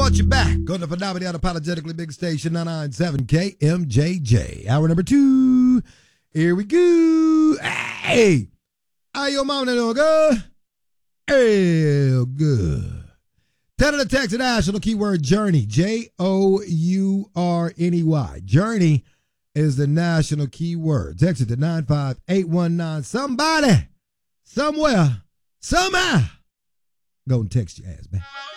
brought you back on the phenomenal unapologetically big station 997 KMJJ. Hour number 2. Here we go. Hey. How your mama doing, good? Hell good. Tell her to text the national keyword journey. Journey. Journey is the national keyword. Text it to 95819. Somebody, somewhere, somehow. Go and text your ass, man.